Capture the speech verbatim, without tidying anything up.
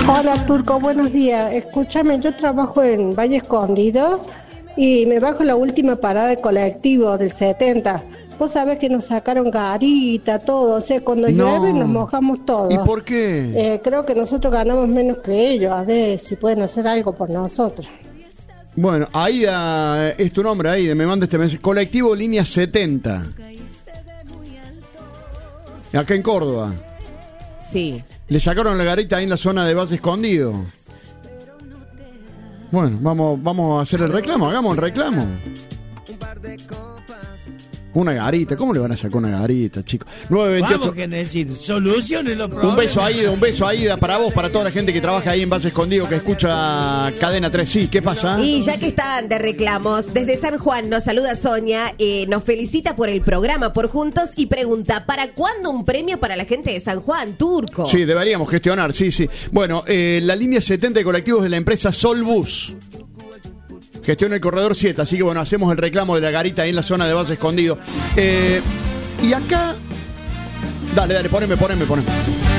Hola Turco, buenos días. Escúchame, yo trabajo en Valle Escondido y me bajo la última parada de colectivo del setenta. Vos sabés que nos sacaron garita, todo, o sea, cuando No. llueve nos mojamos todos. ¿Y por qué? Eh, creo que nosotros ganamos menos que ellos, a ver si pueden hacer algo por nosotros. Bueno, Aida es tu nombre, Aida, me manda este mensaje. Colectivo Línea setenta. Acá en Córdoba. Sí. Le sacaron la garita ahí en la zona de Valle Escondido. Bueno, vamos, vamos a hacer el reclamo, hagamos el reclamo. Una garita, ¿cómo le van a sacar una garita, chicos? nueve veintiocho. Vamos que decir, soluciones los problemas. Un beso a Aida, un beso a Aida para vos, para toda la gente que trabaja ahí en Valle Escondido, que escucha Cadena tres. Sí, ¿qué pasa? Y ya que están de reclamos, desde San Juan nos saluda Sonia, eh, nos felicita por el programa, por Juntos, y pregunta, ¿para cuándo un premio para la gente de San Juan, Turco? Sí, deberíamos gestionar, sí, sí. Bueno, eh, la línea setenta de colectivos de la empresa Solbus gestiona el corredor siete, así que bueno, hacemos el reclamo de la garita ahí en la zona de Valle Escondido. Eh, y acá... Dale, dale, poneme, poneme, poneme.